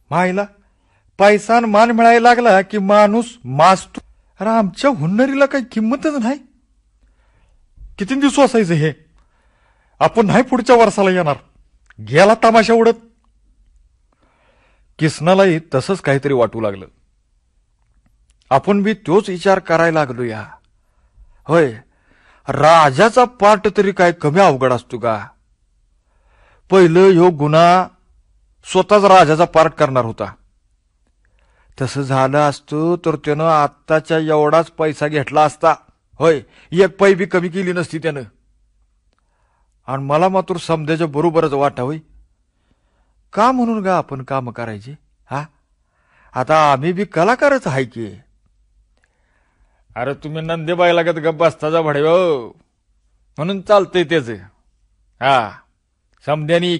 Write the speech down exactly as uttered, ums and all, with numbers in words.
मायला पैसा न मान मिळायला लागला की माणूस माजतो. अरे आमच्या हुन्नरीला काही किंमतच नाही. किती दिवस असायचं हे? आपण नाही पुढच्या वर्षाला येणार. गेला तमाशा उडत. किसनालाही तसंच काहीतरी वाटू लागलं. आपण बी तोच विचार करायला लागलो या. होय, राजाचा पाठ तरी काय कमी अवघड असतो का? पहिलं ह्यो गुन्हा स्वतःच राजाचा पार्ट करणार होता. तसं झालं असतं तर त्यानं आत्ताच्या एवढाच पैसा घेतला असता. होय, एक पै बी कमी केली नसती त्यानं. आणि मला मात्र समजायच्या बरोबरच वाटा. होय, का म्हणून गा आपण काम करायचे? हा, आता आम्ही बी कलाकारच आहे की. अरे तुम्ही नंदेबाई लागत गप बसताचा भडे हो, म्हणून चालतंय त्याच. हा, समद्यानी